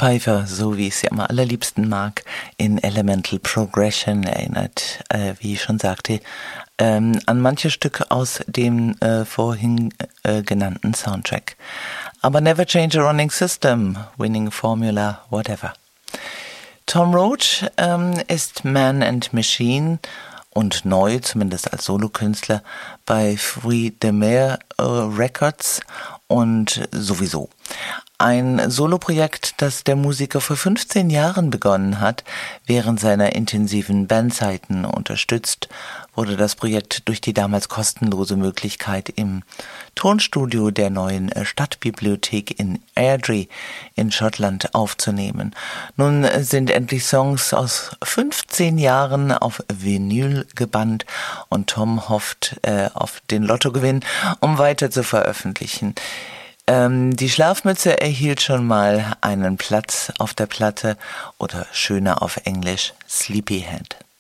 Pfeiffer, so wie ich sie am allerliebsten mag, in Elemental Progression erinnert, wie ich schon sagte, an manche Stücke aus dem vorhin genannten Soundtrack. Aber never change a running system, winning formula, whatever. Tom Roach ist Man and Machine und neu, zumindest als Solokünstler, bei Fruit de Mer Records und sowieso. Ein Soloprojekt, das der Musiker vor 15 Jahren begonnen hat. Während seiner intensiven Bandzeiten unterstützt wurde das Projekt durch die damals kostenlose Möglichkeit im Tonstudio der neuen Stadtbibliothek in Airdrie in Schottland aufzunehmen. Nun sind endlich Songs aus 15 Jahren auf Vinyl gebannt und Tom hofft auf den Lottogewinn, um weiter zu veröffentlichen. Die Schlafmütze erhielt schon mal einen Platz auf der Platte oder schöner auf Englisch Sleepyhead.